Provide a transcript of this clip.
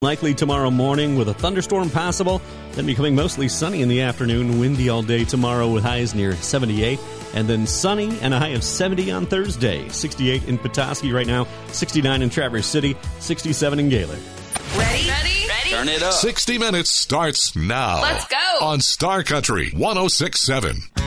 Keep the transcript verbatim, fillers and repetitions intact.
Likely tomorrow morning with a thunderstorm possible, then becoming mostly sunny in the afternoon, windy all day tomorrow with highs near seventy-eight, and then sunny and a high of seventy on Thursday. sixty-eight in Petoskey right now, sixty-nine in Traverse City, sixty-seven in Gaylord. Ready? Ready? Ready? Turn it up. sixty Minutes starts now. Let's go. On Star Country one oh six point seven.